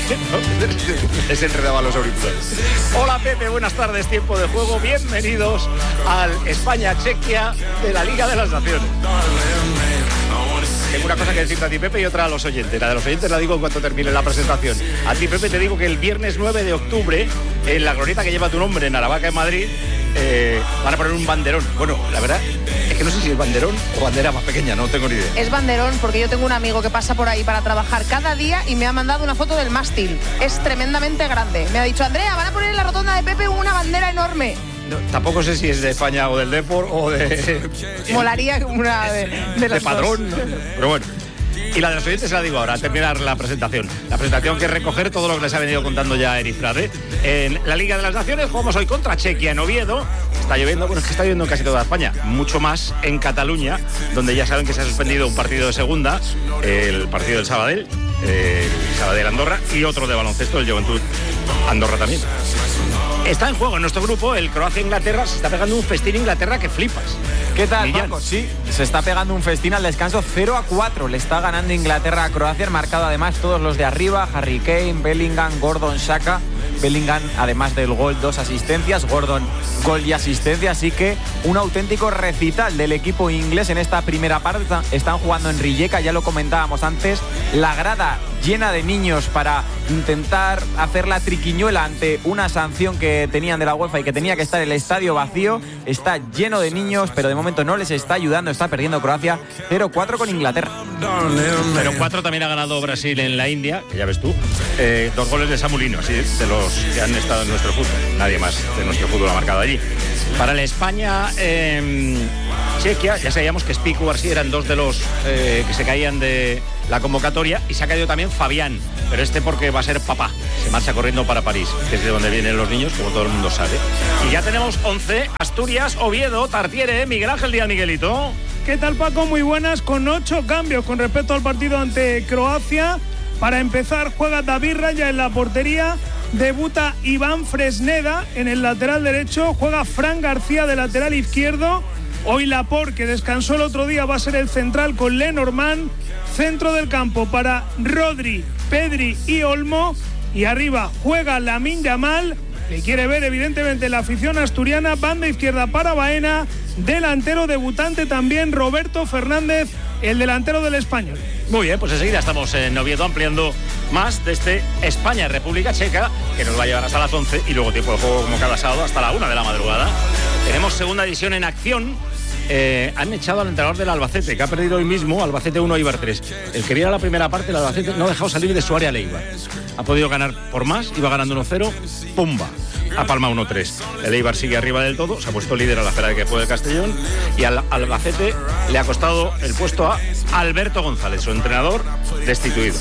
Les enredaba los auriculares. Hola Pepe, buenas tardes, tiempo de juego. Bienvenidos al España-Chequia de la Liga de las Naciones. Tengo una cosa que decirte a ti, Pepe, y otra a los oyentes. La de los oyentes la digo en cuanto termine la presentación. A ti, Pepe, te digo que el viernes 9 de octubre, en la glorieta que lleva tu nombre, en Aravaca, en Madrid, van a poner un banderón. Bueno, la verdad es que no sé si es banderón o bandera más pequeña, no tengo ni idea. Es banderón porque yo tengo un amigo que pasa por ahí para trabajar cada día y me ha mandado una foto del mástil. Es tremendamente grande. Me ha dicho, Andrea, van a poner en la rotonda de Pepe una bandera enorme. No, tampoco sé si es de España o del Depor o de... Molaría una de las Padrón, dos. Pero bueno. Y la de los oyentes se la digo ahora, al terminar la presentación. La presentación que es recoger todo lo que les ha venido contando ya Eric Frade. En la Liga de las Naciones jugamos hoy contra Chequia en Oviedo. Está lloviendo, bueno, es que está lloviendo en casi toda España. Mucho más en Cataluña, donde ya saben que se ha suspendido un partido de segunda, el partido del Sabadell, Sabadell-Andorra, y otro de baloncesto, el Joventut Andorra también. Está en juego en nuestro grupo el Croacia-Inglaterra. Se está pegando un festín Inglaterra que flipas. ¿Qué tal, Millán? Paco? Sí, se está pegando un festín al descanso 0-4. Le está ganando Inglaterra a Croacia. Han marcado además todos los de arriba. Harry Kane, Bellingham, Gordon, Xhaka. Bellingham, además del gol, 2 asistencias. Gordon, gol y asistencia. Así que un auténtico recital del equipo inglés en esta primera parte. Están jugando en Rijeka, ya lo comentábamos antes. La grada llena de niños para intentar hacer la triquiñuela ante una sanción que tenían de la UEFA y que tenía que estar el estadio vacío. Está lleno de niños, pero de momento no les está ayudando. Está perdiendo Croacia 0-4 con Inglaterra. 0-4 también ha ganado Brasil en la India, que ya ves tú. 2 goles de Samulino, así de los que han estado en nuestro fútbol. Nadie más de nuestro fútbol ha marcado allí. Para el España, Chequia, ya sabíamos que Spiku y García eran 2 de los que se caían de la convocatoria, y se ha caído también Fabián, pero porque va a ser papá, se marcha corriendo para París, que es de donde vienen los niños, como todo el mundo sabe. Y ya tenemos 11, Asturias, Oviedo, Tartiere, Miguel Ángel Díaz. Miguelito. ¿Qué tal, Paco? Muy buenas, con 8 cambios con respecto al partido ante Croacia. Para empezar, juega David Raya en la portería, debuta Iván Fresneda en el lateral derecho, juega Fran García de lateral izquierdo. Hoy Laporte, que descansó el otro día, va a ser el central con Lenormand. Centro del campo para Rodri, Pedri y Olmo. Y arriba juega Lamine Yamal. Le quiere ver evidentemente la afición asturiana. Banda izquierda para Baena. Delantero debutante también Roberto Fernández, el delantero del Español. Muy bien, pues enseguida estamos en Oviedo ampliando más de este España-República Checa, que nos va a llevar hasta las 11 y luego tiempo de juego como cada sábado hasta la 1 de la madrugada. Tenemos segunda división en acción. Han echado al entrenador del Albacete, que ha perdido hoy mismo, Albacete 1, Eibar 3. El que viera la primera parte, el Albacete no ha dejado salir de su área al Eibar. Ha podido ganar por más, iba ganando 1-0, ¡pumba! A Palma 1-3. El Eibar sigue arriba del todo, se ha puesto líder a la espera de que juegue el Castellón, y al Albacete le ha costado el puesto a Alberto González, su entrenador, destituido.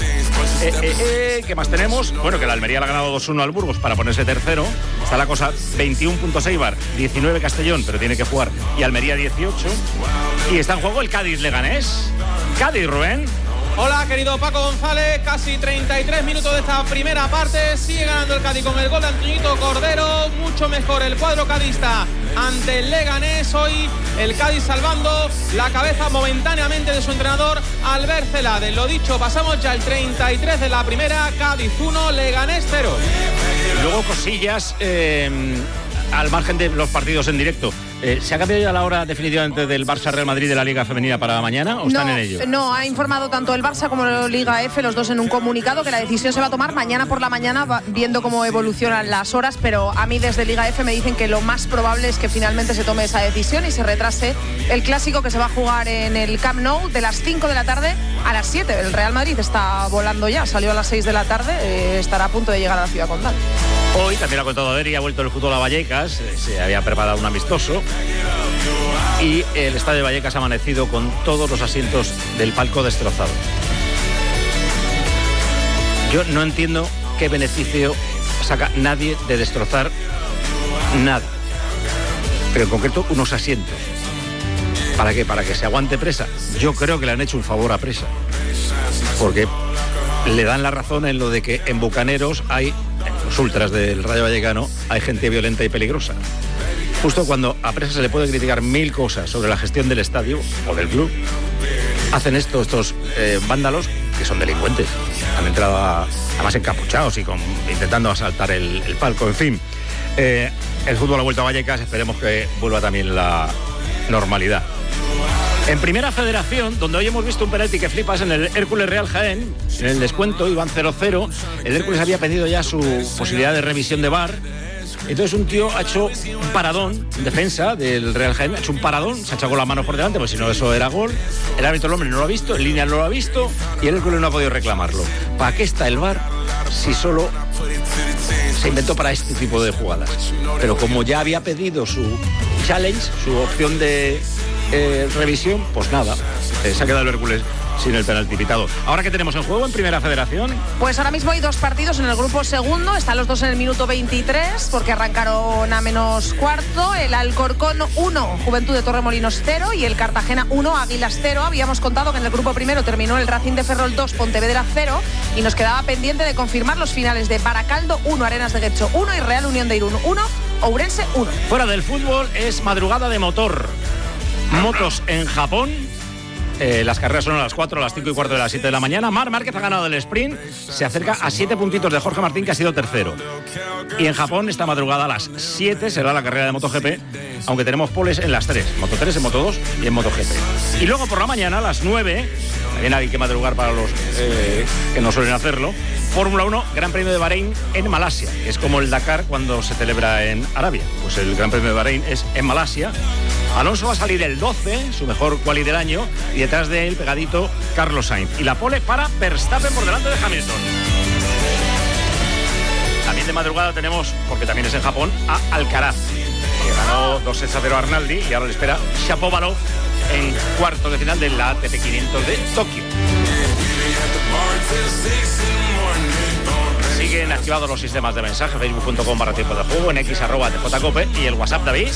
¿Qué más tenemos? Bueno, que el Almería le ha ganado 2-1 al Burgos para ponerse tercero. Está la cosa, 21 puntos Eibar, 19 Castellón, pero tiene que jugar, y Almería 18. Y está en juego el Cádiz-Leganés. Cádiz, Rubén. Hola, querido Paco González, casi 33 minutos de esta primera parte, sigue ganando el Cádiz con el gol de Antoñito Cordero, mucho mejor el cuadro cadista ante el Leganés. Hoy el Cádiz salvando la cabeza momentáneamente de su entrenador Albert Celades. Lo dicho, pasamos ya el 33 de la primera, Cádiz 1, Leganés 0. Luego cosillas al margen de los partidos en directo. ¿Se ha cambiado ya la hora definitivamente del Barça-Real Madrid de la Liga Femenina para mañana o están en ello? No, ha informado tanto el Barça como la Liga F, los dos en un comunicado, que la decisión se va a tomar mañana por la mañana, viendo cómo evolucionan las horas, pero a mí desde Liga F me dicen que lo más probable es que finalmente se tome esa decisión y se retrase el clásico que se va a jugar en el Camp Nou de las 5 de la tarde a las 7. El Real Madrid está volando ya, salió a las 6 de la tarde, estará a punto de llegar a la ciudad condal. Hoy también ha contado Adri, ha vuelto el fútbol a Vallecas, se había preparado un amistoso y el estadio de Vallecas ha amanecido con todos los asientos del palco destrozados. Yo no entiendo qué beneficio saca nadie de destrozar nada, pero en concreto unos asientos. ¿Para qué? ¿Para que se aguante Presa? Yo creo que le han hecho un favor a Presa, porque le dan la razón en lo de que en Bucaneros hay, en los ultras del Rayo Vallecano, hay gente violenta y peligrosa. Justo cuando a Presa se le puede criticar 1000 cosas sobre la gestión del estadio o del club, hacen estos vándalos, que son delincuentes, han entrado además encapuchados y intentando asaltar el palco, en fin. El fútbol ha vuelto a Vallecas, esperemos que vuelva también la normalidad. En Primera Federación, donde hoy hemos visto un penalti que flipas en el Hércules Real Jaén, en el descuento iban 0-0, el Hércules había pedido ya su posibilidad de revisión de VAR. Entonces un tío ha hecho un paradón en defensa del Real Jaén, ha hecho un paradón, se ha echado con las manos por delante, pues si no eso era gol. El árbitro, el hombre, no lo ha visto, el línea no lo ha visto y el Hércules no ha podido reclamarlo. ¿Para qué está el VAR si solo se inventó para este tipo de jugadas? Pero como ya había pedido su challenge, su opción de revisión, pues nada, se ha quedado el Hércules sin el penalti pitado. ¿Ahora qué tenemos en juego en Primera Federación? Pues ahora mismo hay 2 partidos en el grupo segundo. Están los 2 en el minuto 23, porque arrancaron a menos cuarto. El Alcorcón 1, Juventud de Torremolinos 0 y el Cartagena 1, Águilas 0. Habíamos contado que en el grupo primero terminó el Racing de Ferrol 2, Pontevedra 0 y nos quedaba pendiente de confirmar los finales de Baracaldo 1, Arenas de Guecho 1 y Real Unión de Irún 1, Ourense 1. Fuera del fútbol es madrugada de motor. Motos en Japón. Las carreras son a las 4, a las 5 y cuarto de las 7 de la mañana. Marc Márquez ha ganado el sprint, se acerca a 7 puntitos de Jorge Martín, que ha sido tercero. Y en Japón, esta madrugada a las 7 será la carrera de MotoGP, aunque tenemos poles en las 3, Moto 3, en Moto 2 y en MotoGP. Y luego por la mañana a las 9, también hay que madrugar para los que no suelen hacerlo, Fórmula 1, Gran Premio de Bahrein en Malasia, que es como el Dakar cuando se celebra en Arabia. Pues el Gran Premio de Bahrein es en Malasia. Alonso va a salir el 12, su mejor quali del año, y detrás de él, pegadito, Carlos Sainz. Y la pole para Verstappen por delante de Hamilton. También de madrugada tenemos, porque también es en Japón, a Alcaraz, que ganó 2-0 a Arnaldi y ahora le espera Shapovalov en cuarto de final de la ATP 500 de Tokio. Siguen activados los sistemas de mensaje, facebook.com/tiempo de juego, en x @tjcope y el WhatsApp, David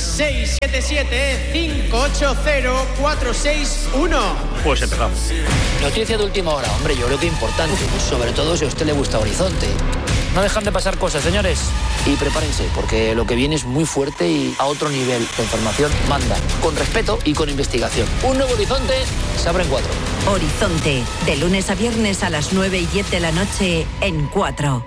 677-580-461. Pues empezamos. Noticia de última hora, hombre, yo creo que importante, sobre todo si a usted le gusta Horizonte. No dejan de pasar cosas, señores. Y prepárense, porque lo que viene es muy fuerte y a otro nivel. La información manda, con respeto y con investigación. Un nuevo Horizonte se abre en 4. Horizonte, de lunes a viernes a las 9 y 10 de la noche en 4.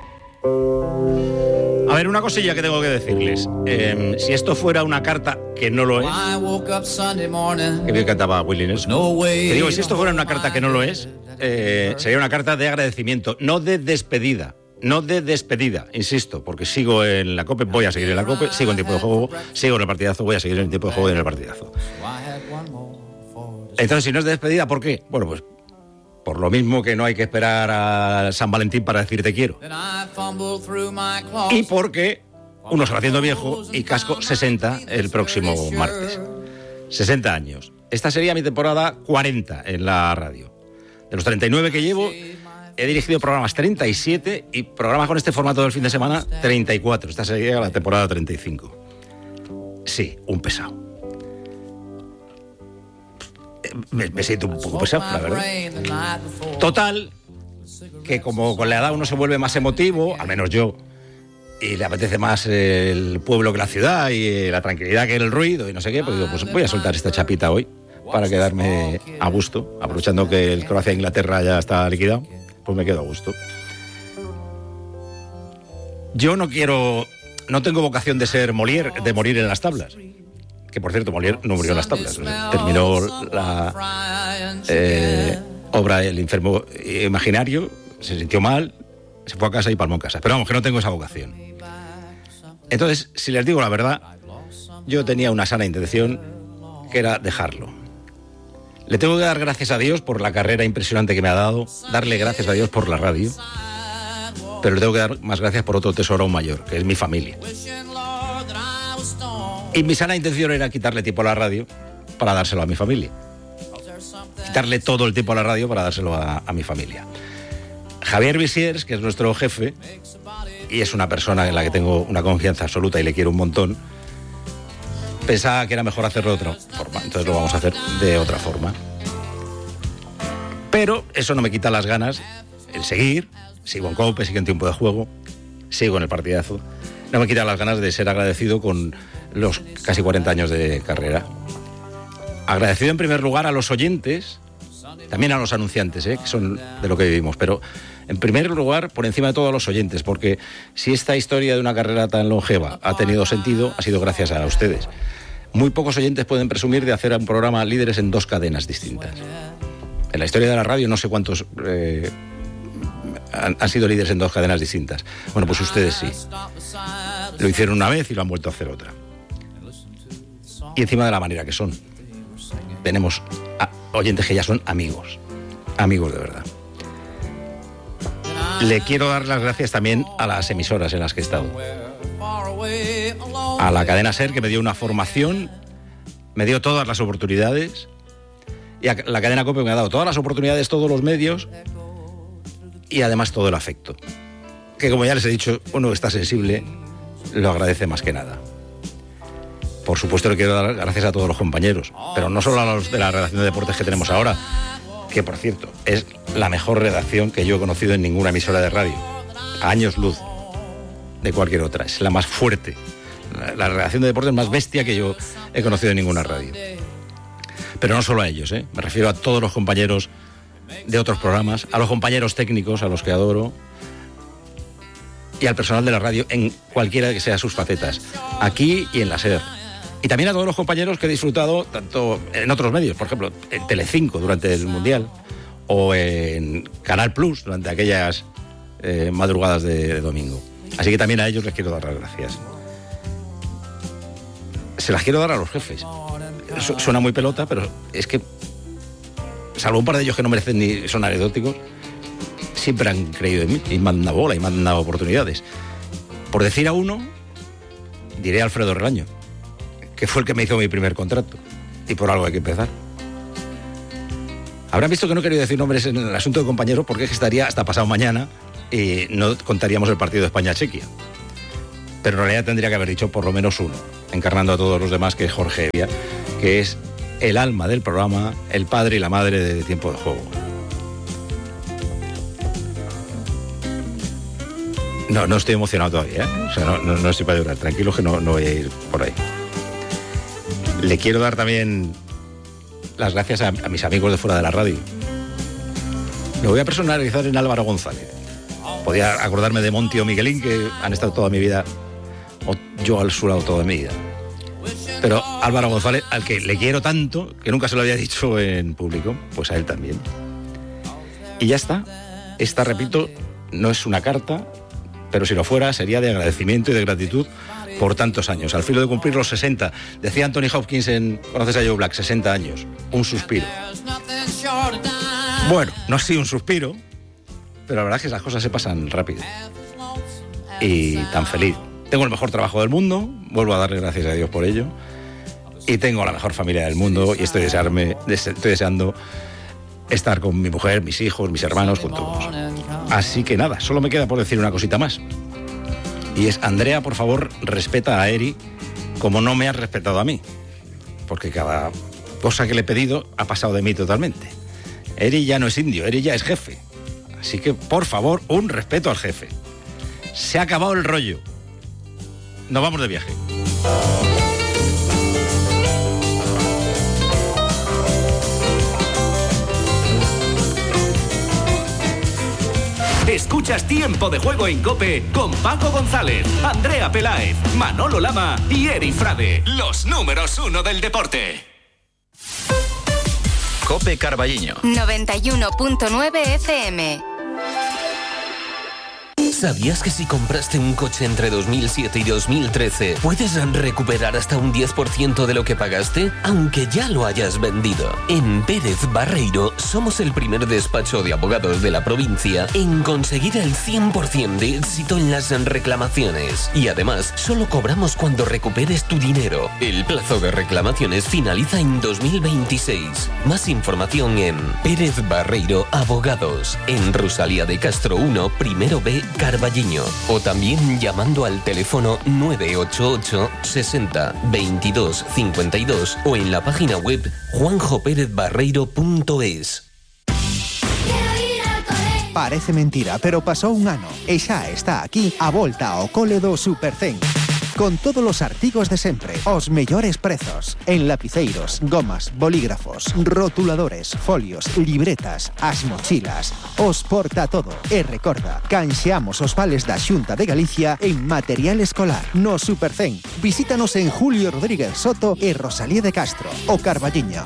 A ver, una cosilla que tengo que decirles. Si esto fuera una carta, que no lo es, que bien cantaba Willie Nelson, que digo, si esto fuera una carta que no lo es, sería una carta de agradecimiento, no de despedida. No de despedida, insisto, porque sigo en la COPE, voy a seguir en la COPE, sigo en tiempo de juego, sigo en el partidazo, voy a seguir en el tiempo de juego y en el partidazo. Entonces, si no es de despedida, ¿por qué? Bueno, pues por lo mismo que no hay que esperar a San Valentín para decir te quiero. Y porque uno se va haciendo viejo y casco 60 el próximo martes. 60 años. Esta sería mi temporada 40 en la radio. De los 39 que llevo, he dirigido programas 37 y programas con este formato del fin de semana 34. Esta sería la temporada 35. Sí, un pesado. Me siento un poco pesado, la verdad. Total, que como con la edad uno se vuelve más emotivo, al menos yo, y le apetece más el pueblo que la ciudad y la tranquilidad que el ruido y no sé qué, pues digo, pues voy a soltar esta chapita hoy para quedarme a gusto, aprovechando que el Croacia-Inglaterra ya está liquidado. Pues me quedo a gusto. Yo no tengo vocación de ser Molière, de morir en las tablas. Que por cierto, Molière no murió en las tablas. Terminó la obra El enfermo imaginario, se sintió mal, se fue a casa y palmó en casa. Pero vamos, que no tengo esa vocación. Entonces, si les digo la verdad, yo tenía una sana intención, que era dejarlo. Le tengo que dar gracias a Dios por la carrera impresionante que me ha dado, darle gracias a Dios por la radio, pero le tengo que dar más gracias por otro tesoro aún mayor, que es mi familia. Y mi sana intención era quitarle tiempo a la radio para dárselo a mi familia. Quitarle todo el tiempo a la radio para dárselo a mi familia. Javier Visiers, que es nuestro jefe, y es una persona en la que tengo una confianza absoluta y le quiero un montón, pensaba que era mejor hacerlo de otra forma, entonces lo vamos a hacer de otra forma. Pero eso no me quita las ganas, el seguir, sigo en COPE, sigo en tiempo de juego, sigo en el partidazo, no me quita las ganas de ser agradecido con los casi 40 años de carrera. Agradecido en primer lugar a los oyentes también a los anunciantes, que son de lo que vivimos, pero en primer lugar, por encima de todo a los oyentes, porque si esta historia de una carrera tan longeva ha tenido sentido, ha sido gracias a ustedes. Muy pocos oyentes pueden presumir de hacer un programa líderes en 2 cadenas distintas. En la historia de la radio no sé cuántos han sido líderes en 2 cadenas distintas. Bueno, pues ustedes sí. Lo hicieron una vez y lo han vuelto a hacer otra. Y encima de la manera que son. Tenemos oyentes que ya son amigos de verdad. Le quiero dar las gracias también a las emisoras en las que he estado. A la cadena SER, que me dio una formación, me dio todas las oportunidades, y a la cadena COPE, que me ha dado todas las oportunidades, todos los medios, y además todo el afecto. Que como ya les he dicho, uno que está sensible lo agradece más que nada. Por supuesto le quiero dar gracias a todos los compañeros, pero no solo a los de la redacción de deportes que tenemos ahora, que por cierto, es la mejor redacción que yo he conocido en ninguna emisora de radio, a años luz de cualquier otra, es la más fuerte, la redacción de deportes más bestia que yo he conocido en ninguna radio. Pero no solo a ellos, me refiero a todos los compañeros de otros programas, a los compañeros técnicos, a los que adoro, y al personal de la radio en cualquiera que sea sus facetas, aquí y en la SER. Y también a todos los compañeros que he disfrutado tanto en otros medios, por ejemplo, en Telecinco durante el Mundial, o en Canal Plus durante aquellas madrugadas de domingo. Así que también a ellos les quiero dar las gracias. Se las quiero dar a los jefes. Suena muy pelota, pero es que, salvo un par de ellos que no merecen ni son anecdóticos, siempre han creído en mí y me han dado bola y me han dado oportunidades. Por decir a uno, diré a Alfredo Relaño, que fue el que me hizo mi primer contrato, y por algo hay que empezar. Habrán visto que no he querido decir nombres en el asunto de compañeros, porque es que estaría hasta pasado mañana y no contaríamos el partido de España-Chequia. Pero en realidad tendría que haber dicho por lo menos uno, encarnando a todos los demás, que es Jorge Evia, que es el alma del programa, el padre y la madre de Tiempo de Juego. No estoy emocionado todavía, O sea, no estoy para llorar. Tranquilos que no voy a ir por ahí. Le quiero dar también las gracias a mis amigos de fuera de la radio. Lo voy a personalizar en Álvaro González. Podía acordarme de Monti o Miguelín, que han estado toda mi vida, o yo al su lado toda mi vida. Pero Álvaro González, al que le quiero tanto, que nunca se lo había dicho en público, pues a él también. Y ya está. Esta, repito, no es una carta, pero si lo fuera, sería de agradecimiento y de gratitud por tantos años. Al filo de cumplir los 60, decía Anthony Hopkins ¿conoces a Joe Black? 60 años, un suspiro. Bueno, no ha sido un suspiro, pero la verdad es que esas cosas se pasan rápido. Y tan feliz. Tengo el mejor trabajo del mundo, vuelvo a darle gracias a Dios por ello, y tengo la mejor familia del mundo, y estoy deseando estar con mi mujer, mis hijos, mis hermanos, con todos. Así que nada, solo me queda por decir una cosita más. Y es, Andrea, por favor, respeta a Eri como no me has respetado a mí. Porque cada cosa que le he pedido ha pasado de mí totalmente. Eri ya no es indio, Eri ya es jefe. Así que, por favor, un respeto al jefe. Se ha acabado el rollo. Nos vamos de viaje. Escuchas Tiempo de Juego en COPE con Paco González, Andrea Peláez, Manolo Lama y Eri Frade, los números 1 del deporte. COPE Carballiño 91.9 FM. ¿Sabías que si compraste un coche entre 2007 y 2013 puedes recuperar hasta un 10% de lo que pagaste, aunque ya lo hayas vendido? En Pérez Barreiro somos el primer despacho de abogados de la provincia en conseguir el 100% de éxito en las reclamaciones. Y además, solo cobramos cuando recuperes tu dinero. El plazo de reclamaciones finaliza en 2026. Más información en Pérez Barreiro Abogados, en Rosalía de Castro 1, primero B, Carballiño, o también llamando al teléfono 988 60 22 52 o en la página web juanjoperezbarreiro.es. Parece mentira, pero pasou un ano e xa está aquí a volta ao cole do Supercen. con todos os artigos de sempre, os mellores prezos, en lapiceiros, gomas, bolígrafos, rotuladores, folios, libretas, as mochilas, os porta todo. E recorda, canxeamos os vales da Xunta de Galicia en material escolar. No Supercen, visítanos en Julio Rodríguez Soto e Rosalía de Castro, o Carballiño.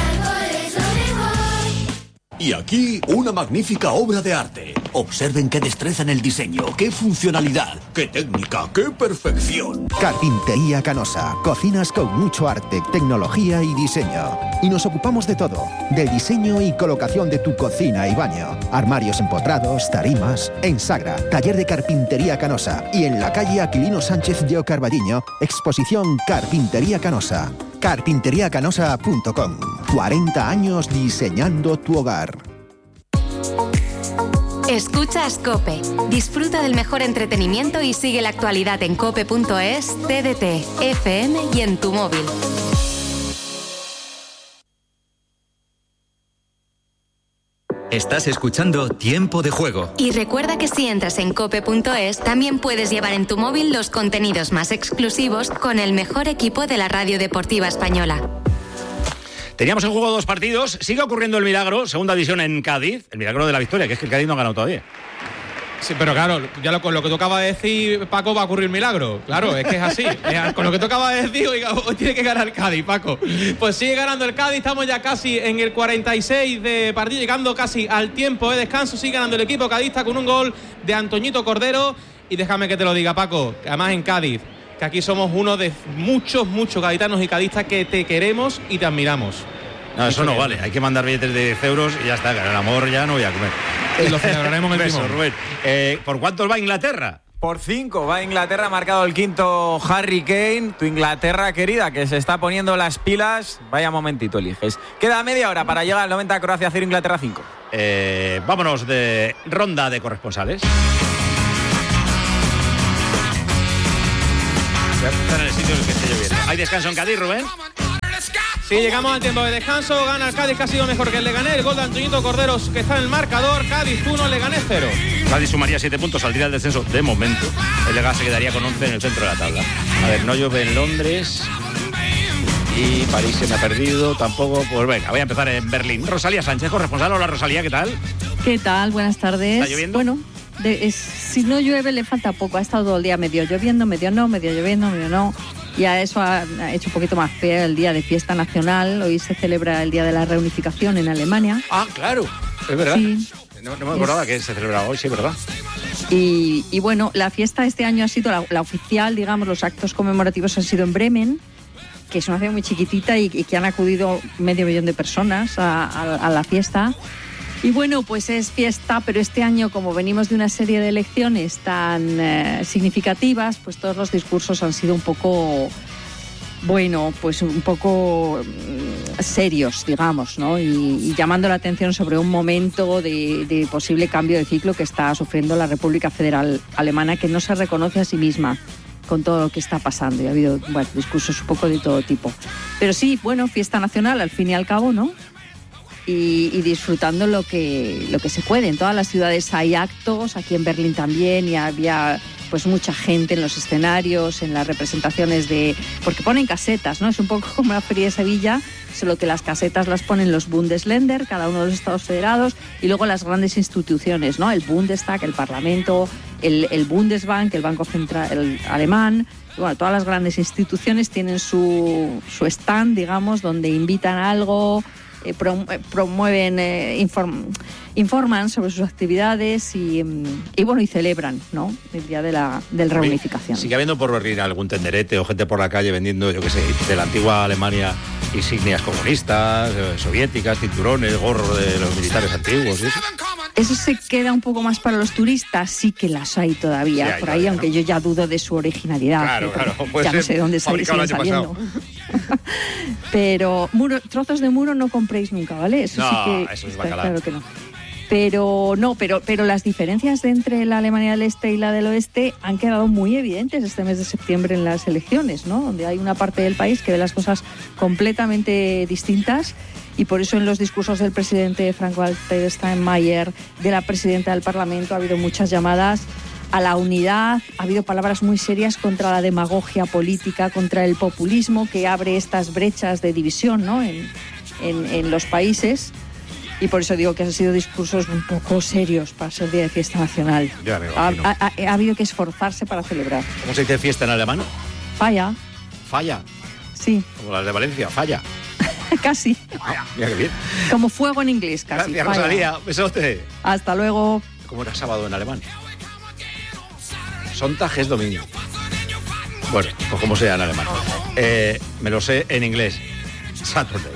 Y aquí, una magnífica obra de arte. Observen qué destreza en el diseño, qué funcionalidad, qué técnica, qué perfección. Carpintería Canosa. Cocinas con mucho arte, tecnología y diseño. Y nos ocupamos de todo. Del diseño y colocación de tu cocina y baño. Armarios empotrados, tarimas. En Sagra, taller de Carpintería Canosa. Y en la calle Aquilino Sánchez de Carballiño, exposición Carpintería Canosa. Carpinteriacanosa.com. 40 años diseñando tu hogar. Escuchas COPE. Disfruta del mejor entretenimiento y sigue la actualidad en cope.es, TDT, FM y en tu móvil. Estás escuchando Tiempo de Juego. Y recuerda que si entras en cope.es, también puedes llevar en tu móvil los contenidos más exclusivos con el mejor equipo de la radio deportiva española. Teníamos en juego 2 partidos, sigue ocurriendo el milagro, segunda división en Cádiz, el milagro de la victoria, que es que el Cádiz no ha ganado todavía. Sí, pero claro, ya con lo que tocaba de decir, Paco, va a ocurrir milagro. Claro, es que es así. Con lo que tocaba de decir, oiga, hoy tiene que ganar el Cádiz, Paco. Pues sigue ganando el Cádiz, estamos ya casi en el 46 de partido, llegando casi al tiempo de descanso. Sigue ganando el equipo cadista con un gol de Antoñito Cordero. Y déjame que te lo diga, Paco, que además en Cádiz, que aquí somos uno de muchos gaditanos y cadistas que te queremos y te admiramos. No, eso no vale, hay que mandar billetes de 10 euros y ya está, el amor ya no voy a comer. Y lo celebraremos en el timón. Rubén. ¿Por cuántos va Inglaterra? Por 5 va Inglaterra, ha marcado el quinto Harry Kane, tu Inglaterra querida, que se está poniendo las pilas. Vaya momentito eliges. Queda media hora para llegar al 90 Croacia 0, Inglaterra 5. Vámonos de ronda de corresponsales. Voy a estar en el sitio en el que esté lloviendo. ¿Hay descanso en Cádiz, Rubén? Sí, llegamos al tiempo de descanso, gana el Cádiz, que ha sido mejor que el Leganés, el gol de Antoñito Corderos que está en el marcador, Cádiz 1, Leganés 0. Cádiz sumaría 7 puntos, saldría del descenso de momento, el Leganés se quedaría con 11 en el centro de la tabla. A ver, no llueve en Londres y París se me ha perdido, tampoco, pues venga, voy a empezar en Berlín. Rosalía Sánchez, corresponsal. Hola Rosalía, ¿qué tal? ¿Qué tal? Buenas tardes. ¿Está lloviendo? Bueno, si no llueve le falta poco, ha estado todo el día medio lloviendo, medio no, medio lloviendo, medio no. Y a eso ha hecho un poquito más feo el día de fiesta nacional. Hoy se celebra el Día de la Reunificación en Alemania. Ah, claro, es verdad. Sí. No me acordaba que se celebraba hoy, sí, ¿verdad? Y bueno, la fiesta este año ha sido la oficial, digamos, los actos conmemorativos han sido en Bremen, que es una ciudad muy chiquitita y que han acudido 500.000 de personas a la fiesta. Y bueno, pues es fiesta, pero este año, como venimos de una serie de elecciones tan significativas, pues todos los discursos han sido un poco, bueno, pues un poco serios, digamos, ¿no? Y llamando la atención sobre un momento de posible cambio de ciclo que está sufriendo la República Federal Alemana, que no se reconoce a sí misma con todo lo que está pasando. Y ha habido, bueno, discursos un poco de todo tipo. Pero sí, bueno, fiesta nacional al fin y al cabo, ¿no? Y disfrutando lo que se puede. En todas las ciudades hay actos, aquí en Berlín también, y había pues mucha gente en los escenarios, en las representaciones porque ponen casetas, ¿no? Es un poco como la Feria de Sevilla, solo que las casetas las ponen los Bundesländer, cada uno de los estados federados, y luego las grandes instituciones, ¿no? El Bundestag, el Parlamento, el Bundesbank, el Banco Central alemán. Y bueno, todas las grandes instituciones tienen su stand, digamos, donde invitan a algo, promueven, informan sobre sus actividades y bueno, y celebran, ¿no?, el día de la reunificación. ¿Sigue habiendo por Berlín algún tenderete o gente por la calle vendiendo, yo qué sé, de la antigua Alemania insignias comunistas, soviéticas, cinturones, gorros de los militares antiguos? ¿Sí? Eso se queda un poco más para los turistas, sí que las hay todavía, sí, hay por ahí, todavía, aunque ¿no? Yo ya dudo de su originalidad. Claro, ya no sé dónde siguen saliendo. Pero trozos de muro no compréis nunca, ¿vale? Eso no, sí que eso es está claro que no. Pero las diferencias entre la Alemania del Este y la del Oeste han quedado muy evidentes este mes de septiembre en las elecciones, ¿no? Donde hay una parte del país que ve las cosas completamente distintas, y por eso en los discursos del presidente Frank-Walter Steinmeier, de la presidenta del Parlamento, ha habido muchas llamadas a la unidad. Ha habido palabras muy serias contra la demagogia política, contra el populismo que abre estas brechas de división, ¿no?, en los países. Y por eso digo que han sido discursos un poco serios para ser día de fiesta nacional. Ya me imagino. Ha habido que esforzarse para celebrar. ¿Cómo se dice fiesta en alemán? Falla. Falla. Sí. Como las de Valencia, falla. Casi. Mira qué bien. Como fuego en inglés, casi. Gracias, Rosalía. Besote. Hasta luego. ¿Cómo era sábado en alemán? Sonntag es domingo. Bueno, pues como sea en alemán. Me lo sé en inglés. Saturday.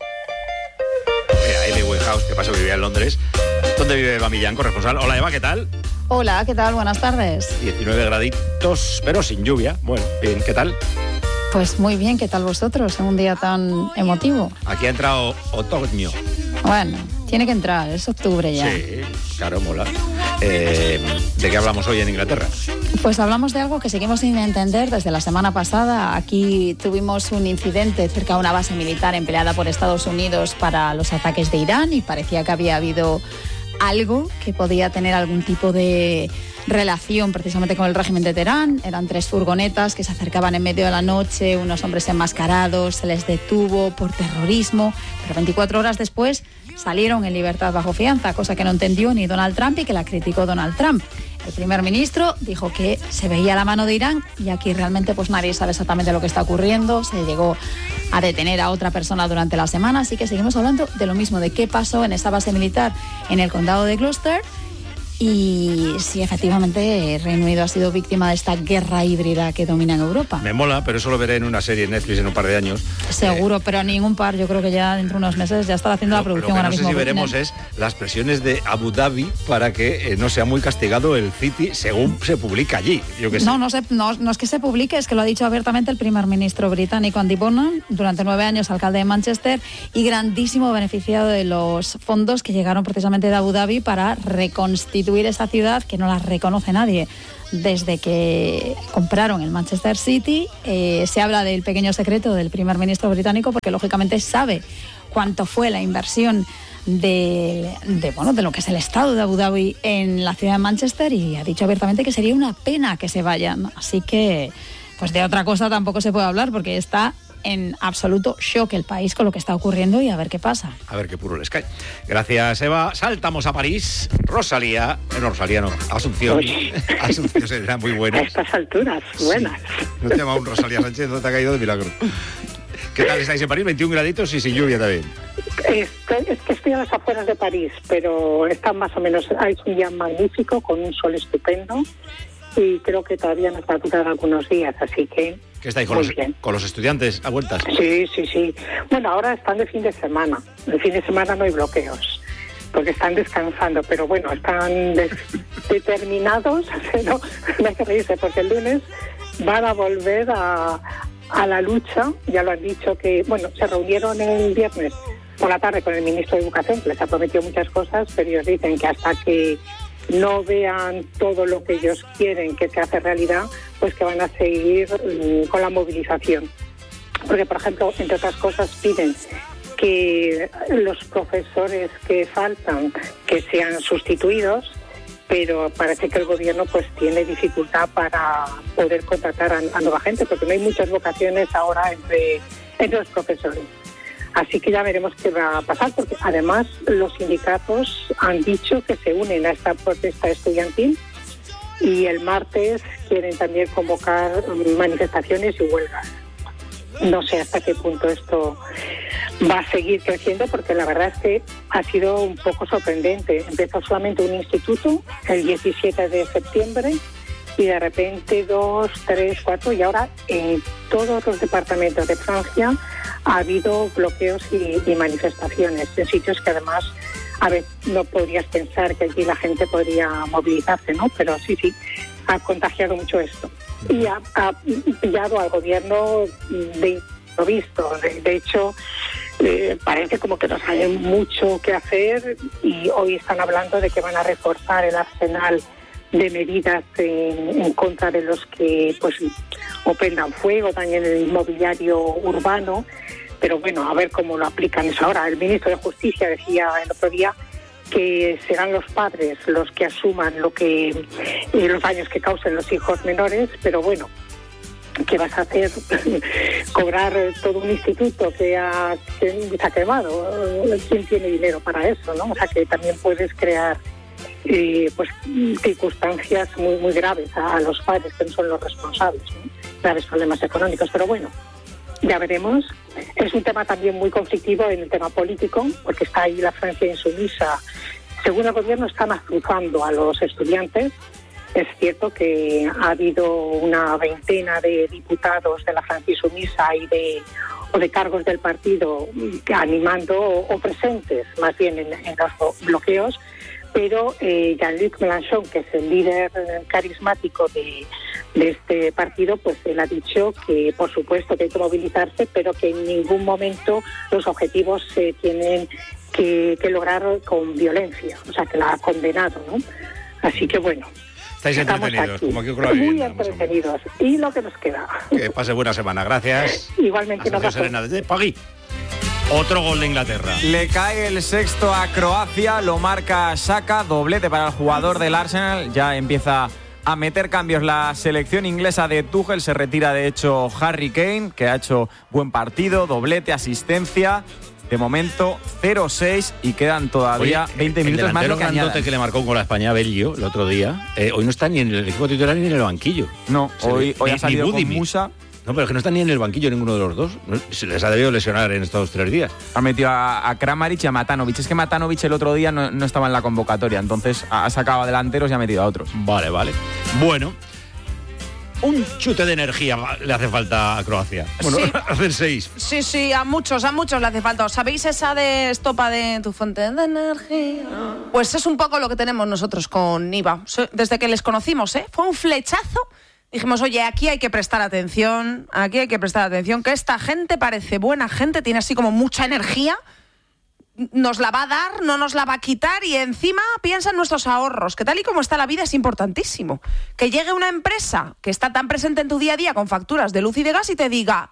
Mira, Amy Winehouse, que pasó, vivía en Londres. ¿Dónde vive Eva Millán, corresponsal? Hola, Eva, ¿qué tal? Hola, ¿qué tal? Buenas tardes. 19 graditos, pero sin lluvia. Bueno, bien, ¿qué tal? Pues muy bien, ¿qué tal vosotros en un día tan emotivo? Aquí ha entrado otoño. Bueno, tiene que entrar, es octubre ya. Sí, claro, mola. ¿De qué hablamos hoy en Inglaterra? Pues hablamos de algo que seguimos sin entender desde la semana pasada. Aquí tuvimos un incidente cerca de una base militar empleada por Estados Unidos para los ataques de Irán y parecía que había habido algo que podía tener algún tipo de relación precisamente con el régimen de Teherán. Eran 3 furgonetas que se acercaban en medio de la noche, unos hombres enmascarados, se les detuvo por terrorismo, pero 24 horas después salieron en libertad bajo fianza, cosa que no entendió ni Donald Trump y que la criticó Donald Trump. El primer ministro dijo que se veía la mano de Irán y aquí realmente pues nadie sabe exactamente lo que está ocurriendo. Se llegó a detener a otra persona durante la semana, así que seguimos hablando de lo mismo, de qué pasó en esa base militar en el condado de Gloucester y si efectivamente Reino Unido ha sido víctima de esta guerra híbrida que domina en Europa. Me mola, pero eso lo veré en una serie en Netflix en un par de años. Seguro, pero ningún par. Yo creo que ya dentro de unos meses ya estará haciendo la producción ahora mismo. Lo que no sé si veremos es las presiones de Abu Dhabi para que no sea muy castigado el City según se publica allí. Yo que sé. No es que se publique, es que lo ha dicho abiertamente el primer ministro británico Andy Burnham, durante 9 años alcalde de Manchester y grandísimo beneficiado de los fondos que llegaron precisamente de Abu Dhabi para reconstituir esa ciudad que no la reconoce nadie. Desde que compraron el Manchester City, se habla del pequeño secreto del primer ministro británico porque lógicamente sabe cuánto fue la inversión de lo que es el estado de Abu Dhabi en la ciudad de Manchester y ha dicho abiertamente que sería una pena que se vayan. Así que, pues de otra cosa tampoco se puede hablar porque está en absoluto shock el país con lo que está ocurriendo y a ver qué pasa. A ver qué puro les cae. Gracias, Eva. Saltamos a París. Rosalía, Asunción. Asunción será muy buena. A estas alturas, buenas. Sí. No te llama un Rosalía Sánchez, no te ha caído de milagro. ¿Qué tal estáis en París? 21 graditos y sin lluvia también. Es que estoy a las afueras de París, pero está más o menos, es un día magnífico con un sol estupendo y creo que todavía nos va a durar algunos días, así que... ¿Qué estáis con los estudiantes a vueltas? Sí. Bueno, ahora están de fin de semana. El fin de semana no hay bloqueos, porque están descansando, pero bueno, están determinados, no hay que reírse, porque el lunes van a volver a la lucha. Ya lo han dicho que, bueno, se reunieron el viernes por la tarde con el ministro de Educación, que les ha prometido muchas cosas, pero ellos dicen que hasta que no vean todo lo que ellos quieren que se hace realidad, pues que van a seguir con la movilización. Porque, por ejemplo, entre otras cosas, piden que los profesores que faltan que sean sustituidos, pero parece que el gobierno pues tiene dificultad para poder contratar a nueva gente, porque no hay muchas vocaciones ahora entre los profesores. Así que ya veremos qué va a pasar, porque además los sindicatos han dicho que se unen a esta protesta estudiantil y el martes quieren también convocar manifestaciones y huelgas. No sé hasta qué punto esto va a seguir creciendo, porque la verdad es que ha sido un poco sorprendente. Empezó solamente un instituto el 17 de septiembre y de repente 2, 3, 4 y ahora en todos los departamentos de Francia ha habido bloqueos y manifestaciones en sitios que además a ver, no podrías pensar que allí la gente podría movilizarse, ¿no? Pero sí, ha contagiado mucho esto. Y ha pillado al gobierno de improviso. De hecho, parece como que no saben mucho qué hacer y hoy están hablando de que van a reforzar el arsenal de medidas en contra de los que pues o prendan fuego, dañen el inmobiliario urbano, pero bueno, a ver cómo lo aplican eso ahora. El ministro de Justicia decía el otro día que serán los padres los que asuman los daños que causen los hijos menores, pero bueno, ¿qué vas a hacer? Cobrar todo un instituto que se ha quemado. ¿Quién tiene dinero para eso, no? O sea, que también puedes crear pues circunstancias muy, muy graves a los padres, que no son los responsables, ¿no? Graves problemas económicos, pero bueno, ya veremos. Es un tema también muy conflictivo en el tema político, porque está ahí la Francia insumisa. Según el gobierno, están azuzando a los estudiantes. Es cierto que ha habido una veintena de diputados de la Francia insumisa o de cargos del partido animando o presentes más bien en los bloqueos, pero Jean-Luc Mélenchon, que es el líder carismático de este partido, pues él ha dicho que por supuesto que hay que movilizarse, pero que en ningún momento los objetivos se tienen que lograr con violencia, o sea que la ha condenado, ¿no? Así que bueno, estáis entretenidos, como aquí con la muy vivienda, entretenidos, y lo que nos queda. Que pase buena semana, gracias. Igualmente, Serena desde Pagui. Otro gol de Inglaterra. Le cae el sexto a Croacia, lo marca Xhaka, doblete para el jugador del Arsenal. Ya empieza a meter cambios la selección inglesa de Tuchel. Se retira de hecho Harry Kane, que ha hecho buen partido, doblete, asistencia. De momento 0-6 y quedan todavía 20 minutos más. El delantero grandote que le marcó un gol a España a Belgio el otro día, hoy no está ni en el equipo titular ni en el banquillo. No, hoy ha salido con Musa. No, pero es que no está ni en el banquillo ninguno de los dos. Se les ha debido lesionar en estos 3 días. Ha metido a Kramaric y a Matanovic. Es que Matanovic el otro día no estaba en la convocatoria, entonces ha sacado a delanteros y ha metido a otros. Vale. Bueno, un chute de energía le hace falta a Croacia. Bueno, sí. Hacer 6. Sí, a muchos le hace falta. ¿Sabéis esa de estopa de tu fuente de energía? Pues es un poco lo que tenemos nosotros con Niva. Desde que les conocimos, fue un flechazo. Dijimos, oye, aquí hay que prestar atención, que esta gente parece buena gente, tiene así como mucha energía, nos la va a dar, no nos la va a quitar y encima piensa en nuestros ahorros, que tal y como está la vida es importantísimo. Que llegue una empresa que está tan presente en tu día a día con facturas de luz y de gas y te diga,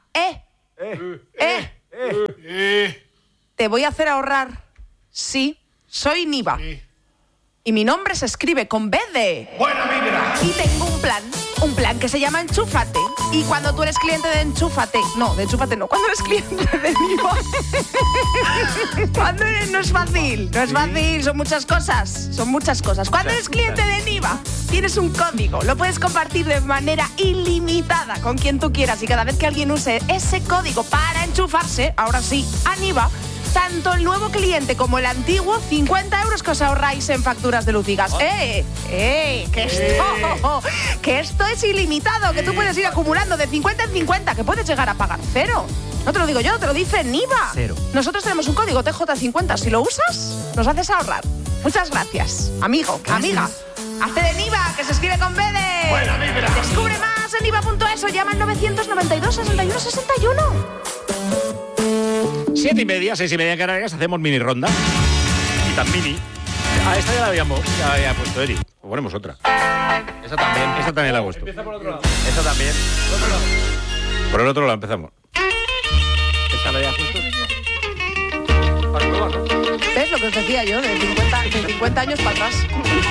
te voy a hacer ahorrar. Sí, soy Niva. Sí. Y mi nombre se escribe con B de... ¡Buena vibra! Y tengo un plan que se llama Enchúfate. Y cuando tú eres cliente de Enchúfate... No, de Enchúfate no. Cuando eres cliente de Niva... Cuando eres... No es fácil, son muchas cosas. Cuando eres cliente de Niva, tienes un código. Lo puedes compartir de manera ilimitada con quien tú quieras. Y cada vez que alguien use ese código para enchufarse, ahora sí, a Niva... Tanto el nuevo cliente como el antiguo, 50 euros que os ahorráis en facturas de luz y gas. Que esto es ilimitado, que tú puedes ir acumulando de 50 en 50, que puedes llegar a pagar 0. No te lo digo yo, te lo dice Niva. 0. Nosotros tenemos un código TJ50. Si lo usas, nos haces ahorrar. Muchas gracias, amigo, amiga. Hazte de Niva, que se escribe con B de... Buena vibra. Descubre más en niva.es o llama al 992 61 61. 7:30, 6:30 en Canarias, hacemos mini ronda. Y tan mini. Esta ya la había puesto Eri. O ponemos otra. Esa también la he puesto. Empieza por otro lado. Esa también. Por el otro lado empezamos. Esa la había puesto. ¿Ves lo que os decía yo? De 50 años para atrás.